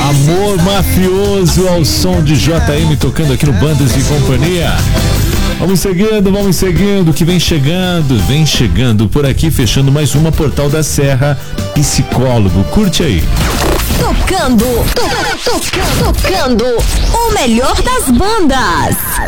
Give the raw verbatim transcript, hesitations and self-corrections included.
Amor Mafioso ao som de J M tocando aqui no Bandas e Companhia. Vamos seguindo, vamos seguindo, que vem chegando, vem chegando por aqui, fechando mais uma Portal da Serra, Psicólogo. Curte aí. Tocando, to, to, tocando o melhor das bandas.